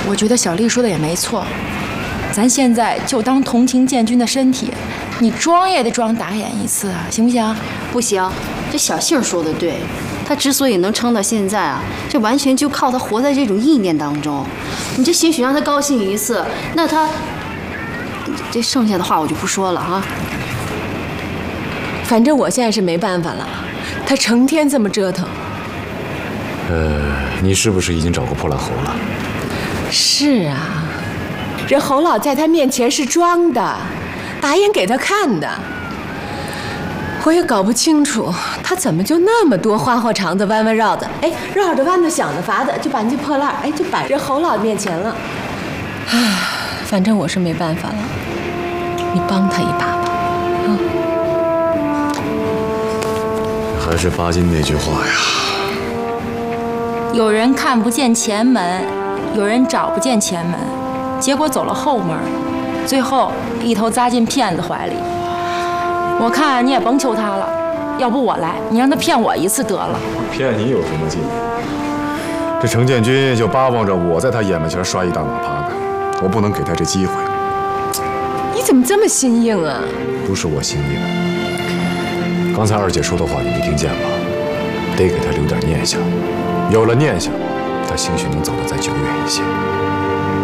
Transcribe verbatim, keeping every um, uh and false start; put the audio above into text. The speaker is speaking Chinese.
我觉得小丽说的也没错，咱现在就当同情建军的身体，你装也得装打眼一次啊，行不行？ 不行，这小杏说的对，他之所以能撑到现在啊，这完全就靠他活在这种意念当中。你这兴许让他高兴一次，那他这剩下的话我就不说了哈。 反正我现在是没办法了，他成天这么折腾。 呃，你是不是已经找过破烂猴了？ 是啊，这侯老在他面前是装的，打眼给他看的。我也搞不清楚他怎么就那么多花花肠子弯弯绕的，哎，绕着弯的想的法的，就把那破烂哎就摆这侯老面前了。唉，反正我是没办法了，你帮他一把吧，啊。 还是巴金那句话呀， 有人看不见前门，有人找不见前门，结果走了后门，最后一头扎进骗子怀里。我看你也甭求他了，要不我来，你让他骗我一次得了。 骗你有什么劲？这程建军就巴望着我在他眼门前摔一大马趴呢，我不能给他这机会。 你怎么这么心硬啊？ 不是我心硬，刚才二姐说的话你没听见吗？得给他留点念想，有了念想，他兴许能走得再久远一些。